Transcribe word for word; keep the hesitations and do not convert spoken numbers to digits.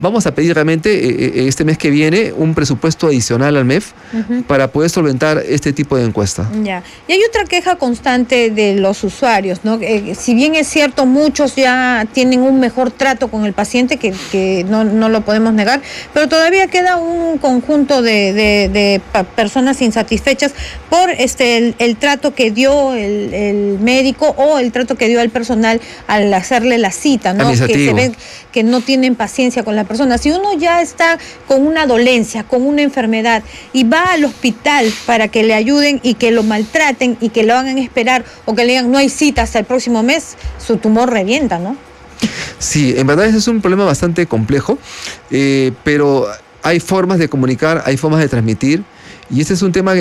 vamos a pedir realmente eh, este mes que viene un presupuesto adicional al M E F uh-huh. para poder solventar este tipo de encuesta. Ya. Y hay otra queja constante de los usuarios, ¿no? Eh, si bien es cierto, muchos ya tienen un mejor trato con el paciente, que, que no, no lo podemos negar, pero todavía queda un conjunto de, de, de personas insatisfechas por este el, el trato que dio el, el médico o el trato que dio al personal al hacerle la cita, ¿no? Que se ve que no tienen paciencia con la persona. Si uno ya está con una dolencia, con una enfermedad y va al hospital para que le ayuden y que lo maltraten y que lo hagan esperar o que le digan no hay cita hasta el próximo mes, su tumor revienta, ¿no? Sí, en verdad ese es un problema bastante complejo, eh, pero hay formas de comunicar, hay formas de transmitir y este es un tema que